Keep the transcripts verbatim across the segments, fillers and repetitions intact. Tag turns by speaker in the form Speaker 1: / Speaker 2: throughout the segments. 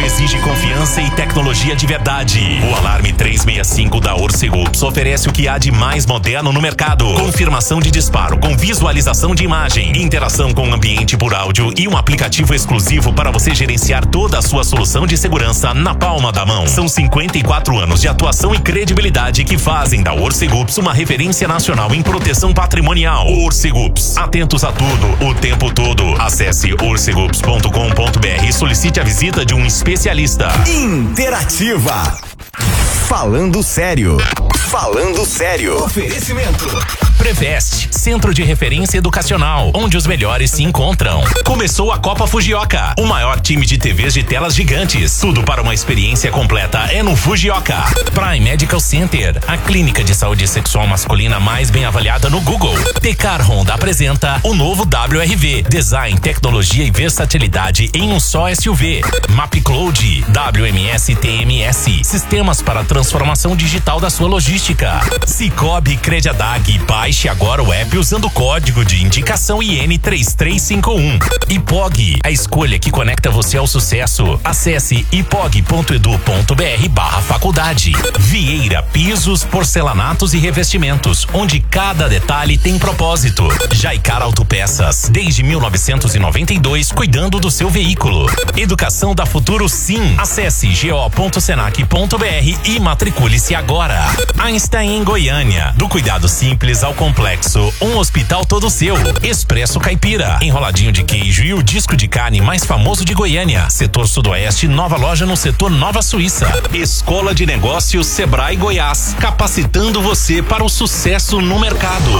Speaker 1: exige confiança e tecnologia de verdade. O alarme trezentos e sessenta e cinco da Orcegups oferece o que há de mais moderno no mercado. Confirmação de disparo com visualização de imagem, interação com o ambiente por áudio e um aplicativo exclusivo para você gerenciar toda a sua solução de segurança na palma da mão. São cinquenta e quatro anos de atuação e credibilidade que fazem da Orcegups uma referência nacional em proteção patrimonial. Orcegups, atentos a tudo, o tempo todo. Acesse orcegups ponto com ponto br e solicite a visita de um especialista.
Speaker 2: Interativa. Falando sério. Falando sério. Oferecimento.
Speaker 1: Preveste, Centro de Referência Educacional, onde os melhores se encontram. Começou a Copa Fujioka, o maior time de T Vs de telas gigantes. Tudo para uma experiência completa é no Fujioka. Prime Medical Center, a clínica de saúde sexual masculina mais bem avaliada no Google. Tecar Honda apresenta o novo W R V. Design, tecnologia e versatilidade em um só S U V. MapCloud, W M S T M S, sistemas para transformação digital da sua logística. Cicobi Crediadag, baixe agora o app usando o código de indicação I N três três cinco um. Ipog, a escolha que conecta você ao sucesso. Acesse ipog ponto edu ponto br barra faculdade. Vieira Pisos, Porcelanatos e Revestimentos, onde cada detalhe tem propósito. Jaicar Autopeças, desde mil novecentos e noventa e dois, cuidando do seu veículo. Educação da Futuro Sim. Acesse go ponto senac ponto br e matricule-se agora. Einstein em Goiânia, do cuidado simples ao complexo, um hospital todo seu. Expresso Caipira, enroladinho de queijo e o disco de carne mais famoso de Goiânia. Setor Sudoeste, nova loja no setor Nova Suíça. Escola de Negócios Sebrae Goiás, capacitando você para o sucesso no mercado.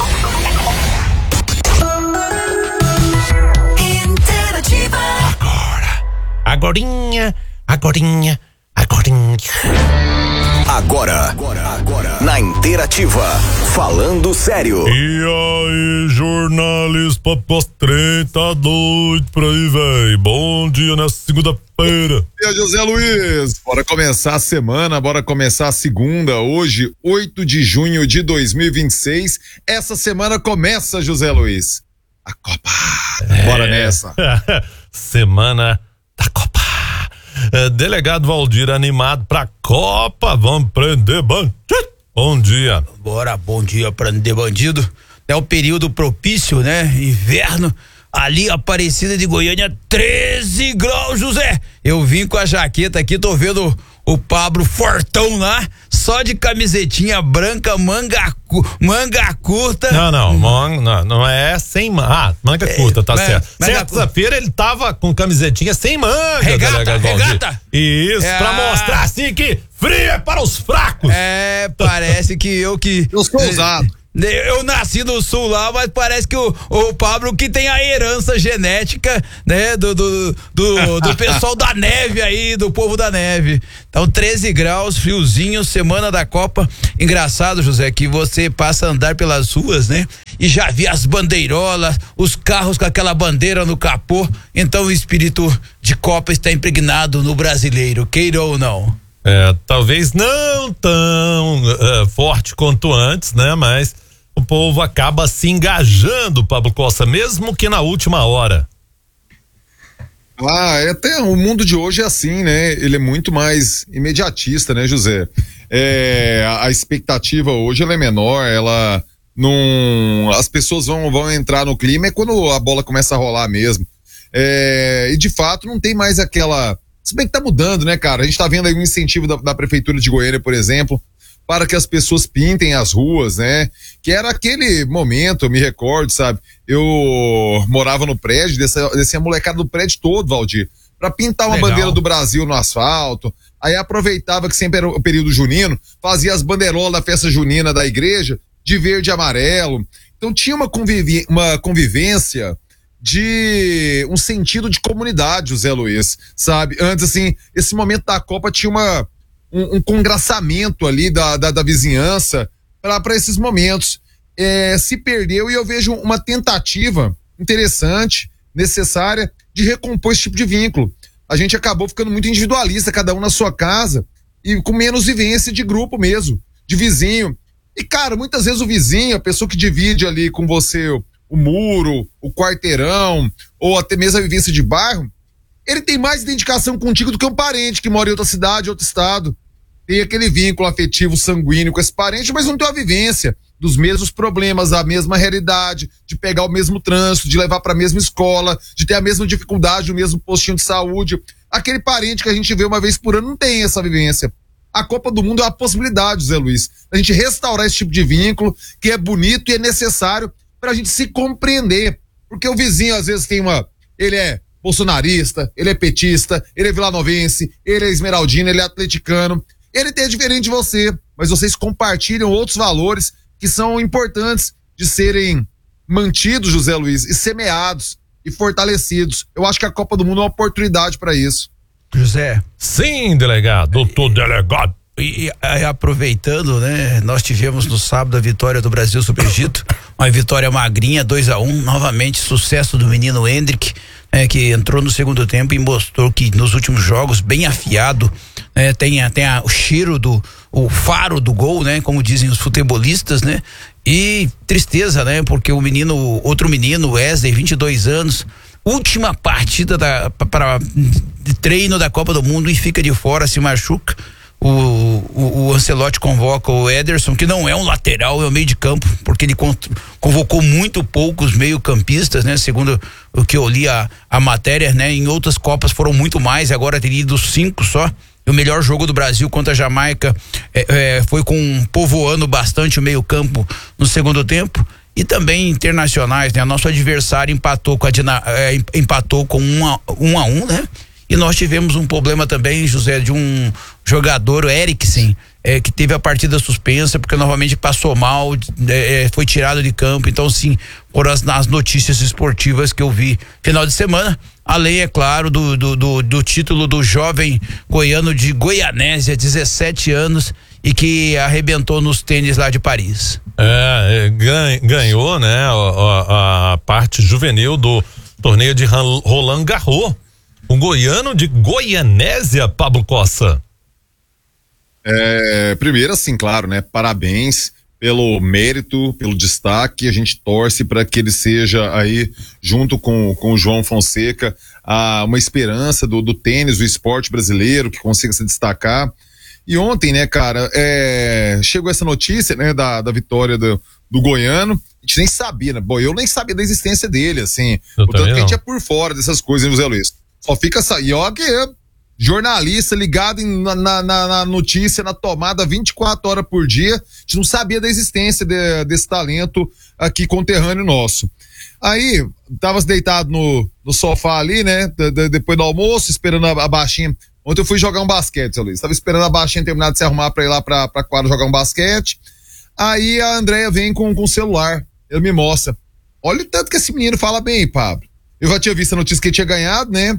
Speaker 3: Interativa.
Speaker 1: Agora, agorinha, agorinha, agorinha.
Speaker 2: Agora, agora, agora, na Interativa, falando sério.
Speaker 4: E aí, jornalista, pós trinta doido pra aí, véi. Bom dia nessa segunda-feira.
Speaker 5: E aí, José Luiz, bora começar a semana, bora começar a segunda, hoje, oito de junho de dois mil e vinte e seis. Essa semana começa, José Luiz, a Copa. É. Bora nessa.
Speaker 4: Semana da Copa. É, delegado Valdir animado pra Copa, vamos prender bandido. Bom dia.
Speaker 6: Bora, bom dia, prender bandido. É o período propício, né? Inverno. Ali, Aparecida de Goiânia, treze graus, José. Eu vim com a jaqueta aqui, tô vendo o Pablo fortão lá, só de camisetinha branca, manga, manga curta.
Speaker 4: Não, não, manga, não, não é sem manga. Ah, manga é, curta, tá certo. Sexta-feira ele tava com camisetinha sem manga.
Speaker 6: Regata, regata.
Speaker 4: Isso, é... pra mostrar assim que frio é para os fracos.
Speaker 6: É, parece que eu que...
Speaker 5: Eu sou ousado.
Speaker 6: Eu nasci no sul lá, mas parece que o, o Pablo que tem a herança genética, né, do, do, do, do pessoal da neve aí, do povo da neve. Então, treze graus, friozinho, semana da Copa. Engraçado, José, que você passa a andar pelas ruas, né, e já vê as bandeirolas, os carros com aquela bandeira no capô. Então, o espírito de Copa está impregnado no brasileiro, queira ou não.
Speaker 4: É, talvez não tão uh, forte quanto antes, né, mas o povo acaba se engajando, Pablo Costa, mesmo que na última hora.
Speaker 5: Ah, é até o mundo de hoje é assim, né? Ele é muito mais imediatista, né, José? É, a, a expectativa hoje ela é menor, ela não, as pessoas vão, vão entrar no clima é quando a bola começa a rolar mesmo. É, e de fato não tem mais aquela, se bem que tá mudando, né, cara? A gente tá vendo aí um incentivo da, da Prefeitura de Goiânia, por exemplo, para que as pessoas pintem as ruas, né? Que era aquele momento, eu me recordo, sabe? Eu morava no prédio, descia, descia a molecada do prédio todo, Valdir, para pintar uma Legal. bandeira do Brasil no asfalto. Aí aproveitava que sempre era o período junino, fazia as bandeirolas da festa junina da igreja de verde e amarelo. Então tinha uma, convivi- uma convivência de um sentido de comunidade, José Luiz, sabe? Antes, assim, esse momento da Copa tinha uma Um, um congraçamento ali da, da, da vizinhança para esses momentos. É, se perdeu e eu vejo uma tentativa interessante, necessária, de recompor esse tipo de vínculo. A gente acabou ficando muito individualista, cada um na sua casa, e com menos vivência de grupo mesmo, de vizinho. E, cara, muitas vezes o vizinho, a pessoa que divide ali com você o, o muro, o quarteirão, ou até mesmo a vivência de bairro, ele tem mais identificação contigo do que um parente que mora em outra cidade, outro estado. Tem aquele vínculo afetivo sanguíneo com esse parente, mas não tem a vivência dos mesmos problemas, a mesma realidade, de pegar o mesmo trânsito, de levar para a mesma escola, de ter a mesma dificuldade, o mesmo postinho de saúde. Aquele parente que a gente vê uma vez por ano não tem essa vivência. A Copa do Mundo é uma possibilidade, Zé Luiz, a gente restaurar esse tipo de vínculo que é bonito e é necessário para a gente se compreender. Porque o vizinho às vezes tem uma, ele é bolsonarista, ele é petista, ele é vilanovense, ele é esmeraldino, ele é atleticano. Ele tem diferente de você, mas vocês compartilham outros valores que são importantes de serem mantidos, José Luiz, e semeados e fortalecidos. Eu acho que a Copa do Mundo é uma oportunidade para isso.
Speaker 6: José.
Speaker 4: Sim, delegado, doutor delegado.
Speaker 6: E, e aproveitando, né, nós tivemos no sábado a vitória do Brasil sobre o Egito, uma vitória magrinha, dois a um, novamente sucesso do menino Hendrick, é, que entrou no segundo tempo e mostrou que nos últimos jogos, bem afiado, é, tem, a, tem a, o cheiro do, o faro do gol, né, como dizem os futebolistas, né, e tristeza, né, porque o menino, outro menino, Wesley, vinte e dois anos, última partida da, para de treino da Copa do Mundo e fica de fora, se machuca. O, o, o Ancelotti convoca o Ederson, que não é um lateral, é um meio de campo, porque ele convocou muito poucos meio-campistas, né? Segundo o que eu li a, a matéria, né? Em outras Copas foram muito mais, agora teria ido cinco só. E o melhor jogo do Brasil contra a Jamaica é, é, foi com povoando bastante o meio-campo no segundo tempo. E também internacionais, né? Nosso adversário empatou com a Dina, é, empatou com um a, um a um, né? E nós tivemos um problema também, José, de um jogador, o Eriksen, é, que teve a partida suspensa porque novamente passou mal, é, foi tirado de campo. Então, sim, foram as, as notícias esportivas que eu vi final de semana. Além, é claro, do, do, do, do título do jovem goiano de Goianésia, dezessete anos, e que arrebentou nos tênis lá de Paris.
Speaker 4: É, ganhou, né, a, a parte juvenil do torneio de Roland Garros. Um goiano de Goianésia, Pablo Cossa.
Speaker 5: É, primeiro, assim, claro, né? Parabéns pelo mérito, pelo destaque. A gente torce para que ele seja aí, junto com, com o João Fonseca, a, uma esperança do, do tênis, do esporte brasileiro, que consiga se destacar. E ontem, né, cara, é, chegou essa notícia, né, da, da vitória do, do goiano. A gente nem sabia, né? Bom, eu nem sabia da existência dele, assim.
Speaker 4: Eu
Speaker 5: o tanto que a gente
Speaker 4: não.
Speaker 5: é por fora dessas coisas, hein, José Luiz? Só fica saindo, ó, que é jornalista ligado em, na, na, na notícia, na tomada vinte e quatro horas por dia. A gente não sabia da existência de, desse talento aqui conterrâneo nosso. Aí, tava deitado no, no sofá ali, né? De, de, depois do almoço, esperando a, a baixinha. Ontem eu fui jogar um basquete, seu Luiz. Tava esperando a baixinha terminar de se arrumar pra ir lá pra, pra quadra jogar um basquete. Aí a Andréia vem com, com o celular. Ele me mostra. Olha o tanto que esse menino fala bem, Pablo. Eu já tinha visto a notícia que ele tinha ganhado, né?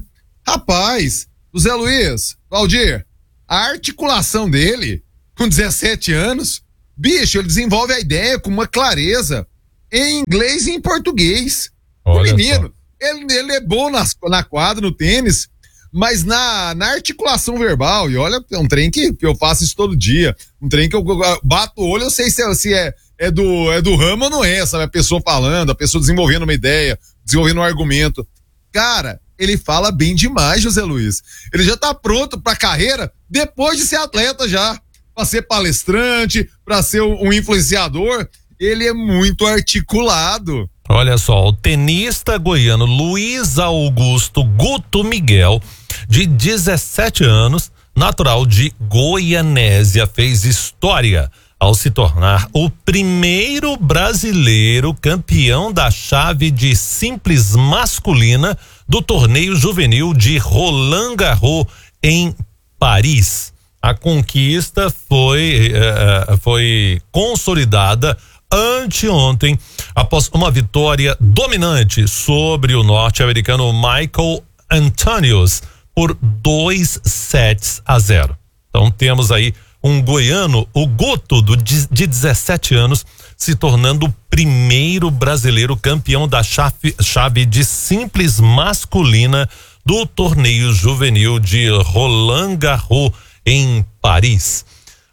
Speaker 5: Rapaz, o Zé Luiz, Valdir, a articulação dele, com dezessete anos, bicho, ele desenvolve a ideia com uma clareza em inglês e em português.
Speaker 4: Olha
Speaker 5: o menino, ele, ele é bom nas, na quadra, no tênis, mas na, na articulação verbal, e olha, é um trem que, que eu faço isso todo dia, um trem que eu, eu bato o olho, eu sei se, é, se é, é, do, é do ramo ou não é, sabe? A pessoa falando, a pessoa desenvolvendo uma ideia, desenvolvendo um argumento. Cara, ele fala bem demais, José Luiz. Ele já tá pronto pra carreira depois de ser atleta já, pra ser palestrante, pra ser um influenciador. Ele é muito articulado.
Speaker 4: Olha só, o tenista goiano Luiz Augusto Guto Miguel, de dezessete anos, natural de Goianésia, fez história ao se tornar o primeiro brasileiro campeão da chave de simples masculina do torneio juvenil de Roland Garros em Paris. A conquista foi, uh, foi consolidada anteontem, após uma vitória dominante sobre o norte-americano Michael Antonius por dois sets a zero. Então temos aí um goiano, o Guto, do, de, de dezessete anos, se tornando o primeiro brasileiro campeão da chave, chave de simples masculina do torneio juvenil de Roland Garros em Paris.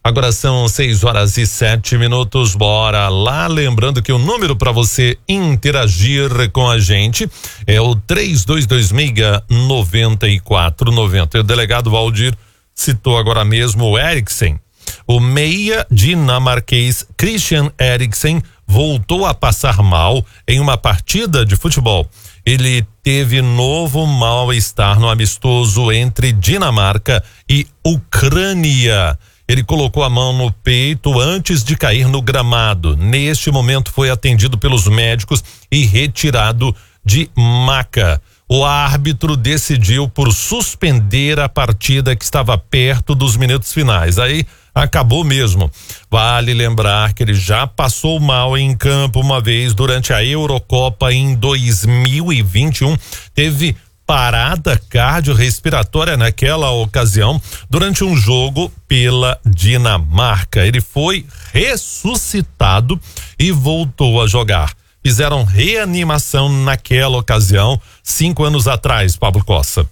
Speaker 4: Agora são seis horas e sete minutos, bora lá, lembrando que o número para você interagir com a gente é o três dois dois seis, nove quatro nove zero. O delegado Valdir citou agora mesmo o Eriksen. O meia dinamarquês Christian Eriksen voltou a passar mal em uma partida de futebol. Ele teve novo mal-estar no amistoso entre Dinamarca e Ucrânia. Ele colocou a mão no peito antes de cair no gramado. Neste momento foi atendido pelos médicos e retirado de maca. O árbitro decidiu por suspender a partida que estava perto dos minutos finais. Aí acabou mesmo. Vale lembrar que ele já passou mal em campo uma vez durante a Eurocopa em dois mil e vinte e um. Teve parada cardiorrespiratória naquela ocasião durante um jogo pela Dinamarca. Ele foi ressuscitado e voltou a jogar. Fizeram reanimação naquela ocasião, cinco anos atrás, Pablo Costa.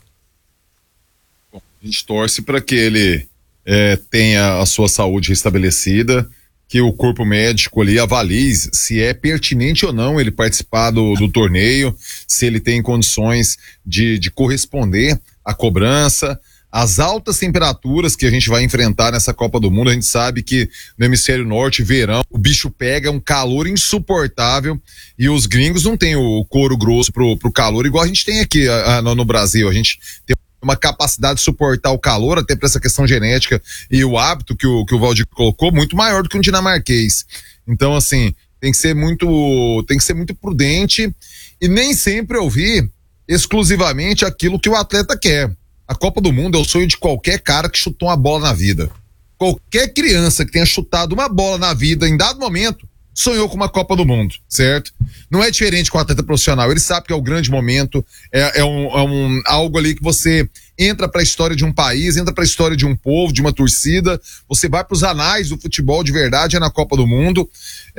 Speaker 5: Bom, a gente torce para que ele é, tenha a sua saúde restabelecida, que o corpo médico ali avalie se é pertinente ou não ele participar do, do torneio, se ele tem condições de, de corresponder à cobrança. As altas temperaturas que a gente vai enfrentar nessa Copa do Mundo, a gente sabe que no hemisfério norte, verão, o bicho pega, um calor insuportável, e os gringos não têm o couro grosso pro, pro calor, igual a gente tem aqui a, a, no, no Brasil. A gente tem uma capacidade de suportar o calor, até por essa questão genética e o hábito que o, que o Valdir colocou, muito maior do que um dinamarquês. Então, assim, tem que ser muito, tem que ser muito prudente e nem sempre ouvir exclusivamente aquilo que o atleta quer. A Copa do Mundo é o sonho de qualquer cara que chutou uma bola na vida. Qualquer criança que tenha chutado uma bola na vida em dado momento, sonhou com uma Copa do Mundo, certo? Não é diferente com o atleta profissional. Ele sabe que é o grande momento, é, é, um, é um, algo ali que você entra para a história de um país, entra para a história de um povo, de uma torcida. Você vai para os anais do futebol de verdade, é na Copa do Mundo.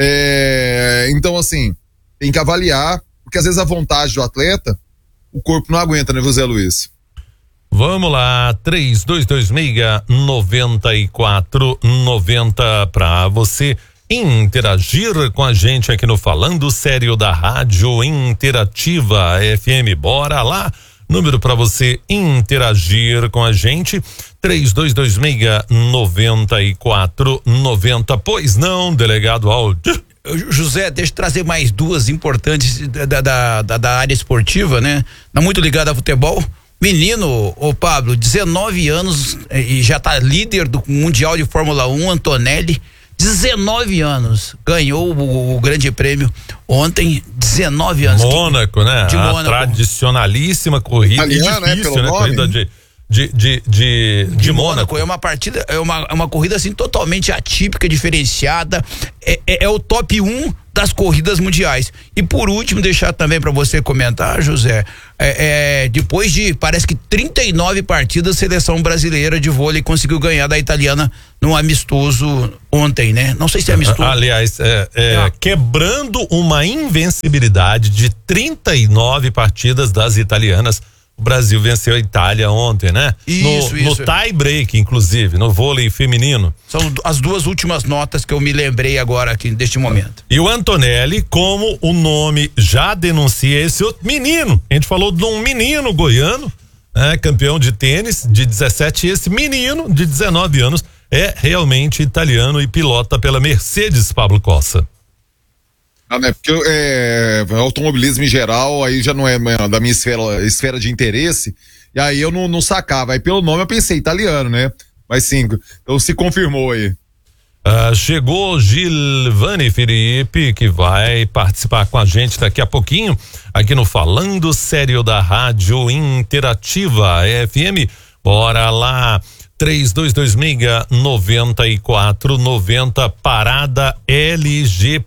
Speaker 5: É, então, assim, tem que avaliar, porque às vezes a vontade do atleta, o corpo não aguenta, né, José Luiz?
Speaker 4: Vamos lá, três dois dois seis, nove quatro nove zero para você interagir com a gente aqui no Falando Sério da Rádio Interativa F M. Bora lá, número para você interagir com a gente, três dois dois seis, nove quatro nove zero. Pois não, delegado Aldo?
Speaker 6: José, deixa eu trazer mais duas importantes da, da, da, da área esportiva, né? Não muito ligada a futebol. Menino, ô Pablo, dezenove anos e já tá líder do Mundial de Fórmula um, Antonelli, dezenove anos, ganhou o, o grande prêmio ontem, dezenove anos.
Speaker 4: Mônaco, né?
Speaker 6: De
Speaker 4: a
Speaker 6: Mônaco.
Speaker 4: Tradicionalíssima corrida,
Speaker 5: Italiano,
Speaker 4: difícil,
Speaker 5: né?
Speaker 4: né? Corrida de de de de, de,
Speaker 6: de
Speaker 4: Mônaco.
Speaker 6: Mônaco. É uma partida, é uma, é uma corrida assim totalmente atípica, diferenciada, é, é, é o top um das corridas mundiais. E por último, deixar também para você comentar, José, é, é, depois de, parece que trinta e nove partidas, a seleção brasileira de vôlei conseguiu ganhar da italiana num amistoso ontem, né? Não sei se é amistoso.
Speaker 4: Aliás, é, é, é. quebrando uma invencibilidade de trinta e nove partidas das italianas. O Brasil venceu a Itália ontem, né?
Speaker 6: Isso,
Speaker 4: no,
Speaker 6: isso.
Speaker 4: No tie break, inclusive, no vôlei feminino.
Speaker 6: São as duas últimas notas que eu me lembrei agora aqui, neste momento.
Speaker 4: E o Antonelli, como o nome já denuncia, esse outro menino, a gente falou de um menino goiano, né, campeão de tênis de dezessete, e esse menino de dezenove anos é realmente italiano e pilota pela Mercedes, Pablo Costa.
Speaker 5: Ah, né? Porque é, automobilismo em geral, aí já não é da minha esfera, esfera de interesse, e aí eu não, não sacava. Aí pelo nome eu pensei, italiano, né? Mas sim, então se confirmou aí.
Speaker 4: Uh, chegou Gilvani Felipe, que vai participar com a gente daqui a pouquinho, aqui no Falando Sério da Rádio Interativa F M. Bora lá. três dois dois seis, nove quatro nove zero, parada L G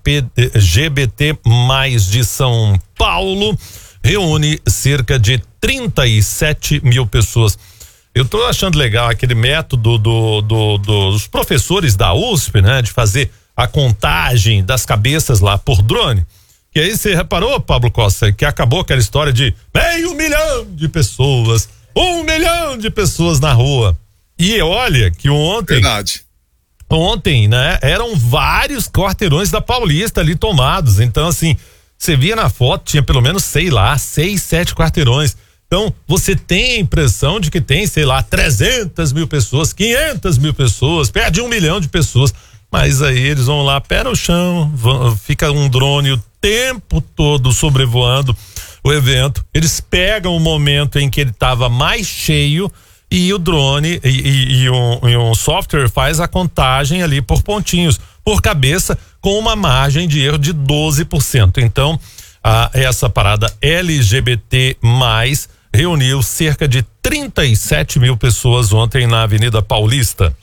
Speaker 4: B T mais de São Paulo, reúne cerca de trinta e sete mil pessoas. Eu tô achando legal aquele método do, do, do, dos professores da U S P, né? De fazer a contagem das cabeças lá por drone. Que aí você reparou, Pablo Costa, que acabou aquela história de meio milhão de pessoas, um milhão de pessoas na rua. E olha que ontem,
Speaker 5: Verdade.
Speaker 4: ontem, né? Eram vários quarteirões da Paulista ali tomados. Então, assim, você via na foto, tinha pelo menos, sei lá, seis, sete quarteirões. Então, você tem a impressão de que tem, sei lá, trezentas mil pessoas, quinhentas mil pessoas, perto de um milhão de pessoas. Mas aí eles vão lá, pé no chão, vão, fica um drone o tempo todo sobrevoando o evento. Eles pegam o momento em que ele estava mais cheio e o drone e, e, e, um, e um software faz a contagem ali por pontinhos, por cabeça, com uma margem de erro de doze por cento. Então, a, essa parada L G B T mais, reuniu cerca de trinta e sete mil pessoas ontem na Avenida Paulista.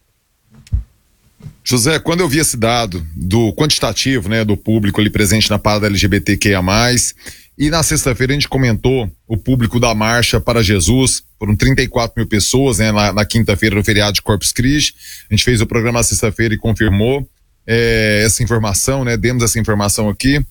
Speaker 5: José, quando eu vi esse dado do quantitativo, né, do público ali presente na parada L G B T Q I A mais, e na sexta-feira a gente comentou o público da Marcha para Jesus, foram trinta e quatro mil pessoas, né, na, na quinta-feira no feriado de Corpus Christi. A gente fez o programa na sexta-feira e confirmou é, essa informação, né, demos essa informação aqui.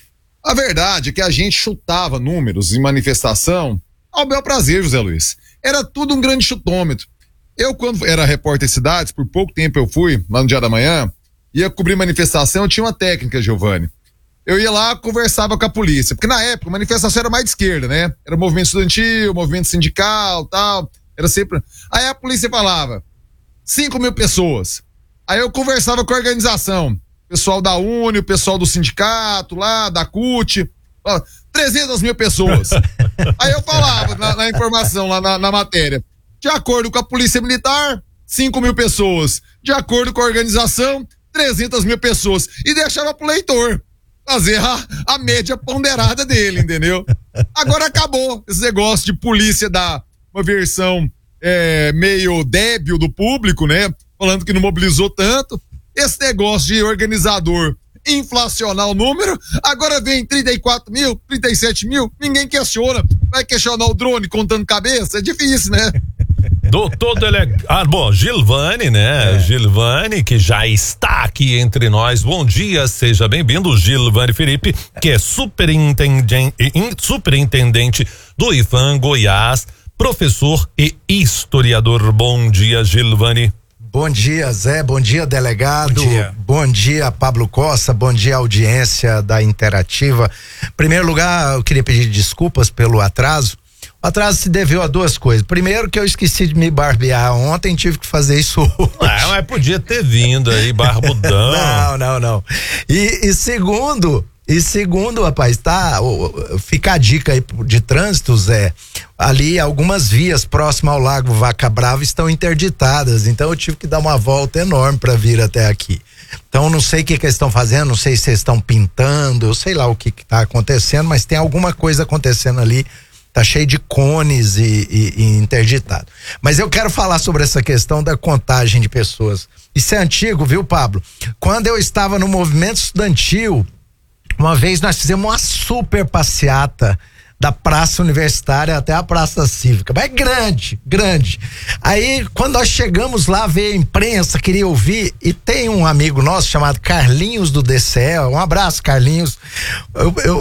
Speaker 5: A verdade é que a gente chutava números em manifestação ao bel prazer, José Luiz. Era tudo um grande chutômetro. Eu, quando era repórter Cidades, por pouco tempo eu fui, lá no Dia da Manhã, ia cobrir manifestação, eu tinha uma técnica, Giovanni. Eu ia lá, conversava com a polícia, porque na época a manifestação era mais de esquerda, né? Era movimento estudantil, movimento sindical, tal, era sempre... Aí a polícia falava, cinco mil pessoas. Aí eu conversava com a organização, pessoal da Uni, o pessoal do sindicato lá, da C U T, trezentas mil pessoas. Aí eu falava na, na informação, lá na, na matéria, de acordo com a Polícia Militar, cinco mil pessoas. De acordo com a organização, trezentas mil pessoas. E deixava pro leitor fazer a, a média ponderada dele, entendeu? Agora acabou esse negócio de polícia dar uma versão é, meio débil do público, né? Falando que não mobilizou tanto. Esse negócio de organizador inflacionar o número, agora vem trinta e quatro mil, trinta e sete mil, ninguém questiona. Vai questionar o drone contando cabeça? É difícil, né?
Speaker 4: Doutor Delegado, ah, bom, Gilvani, né? É. Gilvani, que já está aqui entre nós. Bom dia, seja bem-vindo, Gilvani Felipe, que é superintendente, superintendente do I F A M Goiás, professor e historiador. Bom dia, Gilvani.
Speaker 3: Bom dia, Zé, bom dia, delegado, bom dia, bom dia Pablo Costa, bom dia, audiência da Interativa. Em primeiro lugar, eu queria pedir desculpas pelo atraso. O atraso se deveu a duas coisas. Primeiro, que eu esqueci de me barbear ontem, tive que fazer isso hoje.
Speaker 4: Ah, mas podia ter vindo aí, barbudão.
Speaker 3: Não, não, não. E, e segundo, e segundo, rapaz, tá, fica a dica aí de trânsito, Zé. Ali algumas vias próximas ao Lago Vaca Brava estão interditadas, então eu tive que dar uma volta enorme para vir até aqui. Então não sei o que que eles estão fazendo, não sei se eles estão pintando, eu sei lá o que que tá acontecendo, mas tem alguma coisa acontecendo ali. Tá cheio de cones e, e, e interditado. Mas eu quero falar sobre essa questão da contagem de pessoas. Isso é antigo, viu, Pablo? Quando eu estava no movimento estudantil, uma vez nós fizemos uma super passeata da Praça Universitária até a Praça Cívica, mas é grande, grande. Aí, quando nós chegamos lá, veio a imprensa, queria ouvir, e tem um amigo nosso chamado Carlinhos do D C E, um abraço, Carlinhos. Eu, eu